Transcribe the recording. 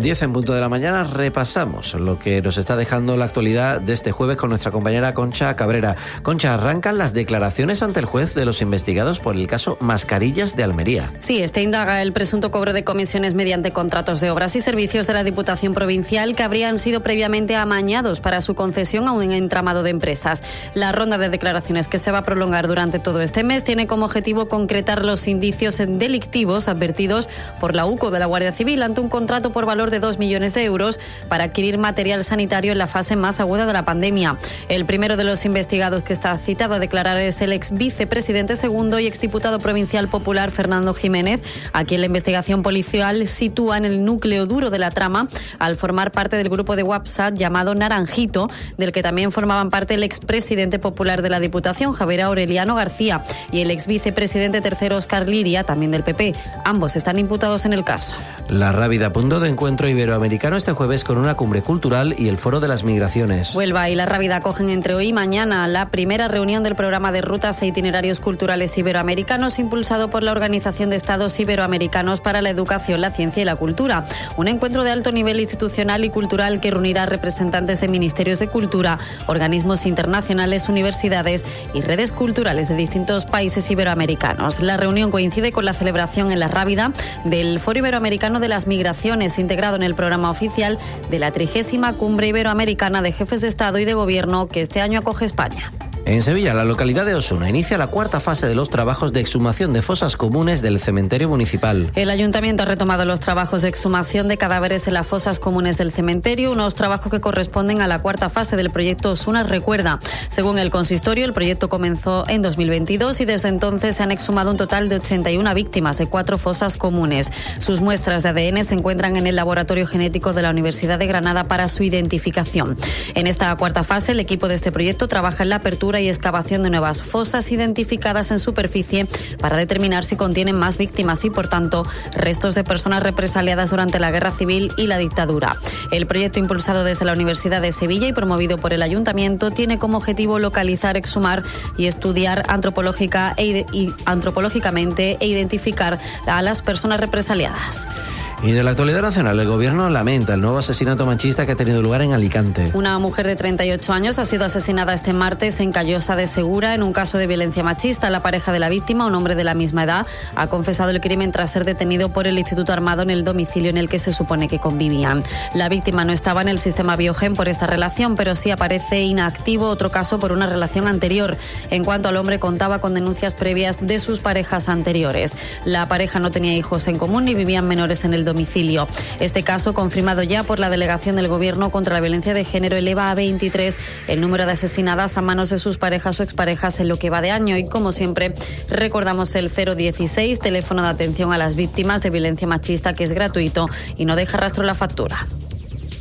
10 en punto de la mañana repasamos lo que nos está dejando la actualidad de este jueves con nuestra compañera Concha Cabrera. Concha, arrancan las declaraciones ante el juez de los investigados por el caso Mascarillas de Almería. Sí, indaga el presunto cobro de comisiones mediante contratos de obras y servicios de la Diputación Provincial que habrían sido previamente amañados para su concesión a un entramado de empresas. La ronda de declaraciones, que se va a prolongar durante todo este mes, tiene como objetivo concretar los indicios delictivos advertidos por la UCO de la Guardia Civil ante un contrato por valor de 2 millones de euros para adquirir material sanitario en la fase más aguda de la pandemia. El primero de los investigados que está citado a declarar es el ex vicepresidente segundo y exdiputado provincial popular Fernando Jiménez, a quien la investigación policial sitúa en el núcleo duro de la trama al formar parte del grupo de WhatsApp llamado Naranjito, del que también formaban parte el expresidente popular de la Diputación, Javier Aureliano García, y el ex vicepresidente tercero, Óscar Liria, también del PP. Ambos están imputados en el caso. La Rábida, punto de encuentro iberoamericano este jueves con una cumbre cultural y el Foro de las Migraciones. Huelva y La Rábida acogen entre hoy y mañana la primera reunión del programa de rutas e itinerarios culturales iberoamericanos impulsado por la Organización de Estados Iberoamericanos para la Educación, la Ciencia y la Cultura. Un encuentro de alto nivel institucional y cultural que reunirá representantes de ministerios de cultura, organismos internacionales, universidades y redes culturales de distintos países iberoamericanos. La reunión coincide con la celebración en La Rábida del Foro Iberoamericano de las Migraciones, integrado en el programa oficial de la 30ª Cumbre Iberoamericana de Jefes de Estado y de Gobierno que este año acoge España. En Sevilla, la localidad de Osuna inicia la cuarta fase de los trabajos de exhumación de fosas comunes del cementerio municipal. El ayuntamiento ha retomado los trabajos de exhumación de cadáveres en las fosas comunes del cementerio, unos trabajos que corresponden a la cuarta fase del proyecto Osuna Recuerda. Según el consistorio, el proyecto comenzó en 2022 y desde entonces se han exhumado un total de 81 víctimas de 4 fosas comunes. Sus muestras de ADN se encuentran en el laboratorio genético de la Universidad de Granada para su identificación. En esta cuarta fase, el equipo de este proyecto trabaja en la apertura y excavación de nuevas fosas identificadas en superficie para determinar si contienen más víctimas y, por tanto, restos de personas represaliadas durante la Guerra Civil y la dictadura. El proyecto, impulsado desde la Universidad de Sevilla y promovido por el Ayuntamiento, tiene como objetivo localizar, exhumar y estudiar antropológicamente e identificar a las personas represaliadas. Y de la actualidad nacional, el Gobierno lamenta el nuevo asesinato machista que ha tenido lugar en Alicante. Una mujer de 38 años ha sido asesinada este martes en Callosa de Segura en un caso de violencia machista. La pareja de la víctima, un hombre de la misma edad, ha confesado el crimen tras ser detenido por el Instituto Armado en el domicilio en el que se supone que convivían. La víctima no estaba en el sistema Biogen por esta relación, pero sí aparece inactivo otro caso por una relación anterior. En cuanto al hombre, contaba con denuncias previas de sus parejas anteriores. La pareja no tenía hijos en común ni vivían menores en el domicilio. Este caso, confirmado ya por la Delegación del Gobierno contra la Violencia de Género, eleva a 23 el número de asesinadas a manos de sus parejas o exparejas en lo que va de año. Y como siempre, recordamos el 016, teléfono de atención a las víctimas de violencia machista, que es gratuito y no deja rastro en la factura.